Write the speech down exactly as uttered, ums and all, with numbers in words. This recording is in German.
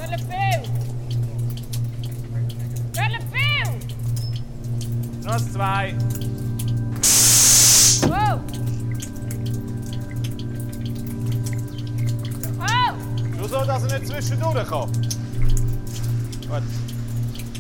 Philipp viel! Philipp viel! Noch zwei. Wow! Oh! Nur so, dass er nicht zwischendurch kommt. Gut.